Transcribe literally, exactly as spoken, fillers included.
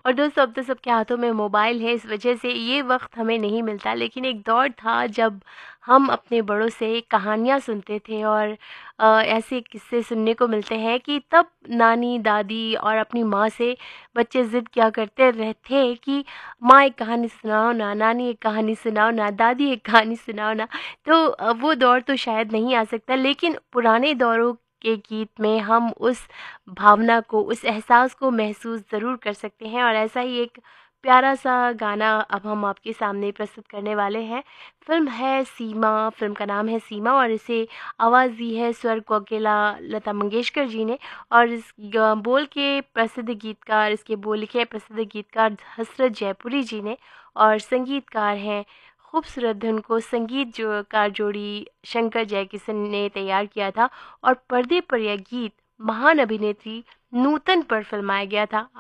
और दोस्तों अब तो सबके हाथों में मोबाइल है, इस वजह से ये वक़्त हमें नहीं मिलता। लेकिन एक दौर था जब हम अपने बड़ों से कहानियाँ सुनते थे और अ, ऐसे किस्से सुनने को मिलते हैं कि तब नानी, दादी और अपनी माँ से बच्चे ज़िद किया करते रह थे कि माँ एक कहानी सुनाओ ना, नानी एक कहानी सुनाओ ना, दादी एक कहानी सुनाओ ना। तो अ, वो दौर तो शायद नहीं आ सकता, लेकिन पुराने दौरों के गीत में हम उस भावना को, उस एहसास को महसूस ज़रूर कर सकते हैं। और ऐसा ही एक प्यारा-सा गाना अब हम आपके सामने प्रस्तुत करने वाले हैं। फ़िल्म है सीमा, फ़िल्म का नाम है सीमा और इसे आवाज़ दी है स्वर कोकिला लता मंगेशकर जी ने। और इस ग बोल के प्रसिद्ध गीतकार इसके बोल लिखे हैं प्रसिद्ध गीतकार हसरत जयपुरी जी ने और संगीतकार हैं खूबसूरत धुन को संगीत जो कार जोड़ी शंकर जयकिशन ने तैयार किया था और पर्दे पर यह गीत महान अभिनेत्री नूतन पर फिल्माया गया था।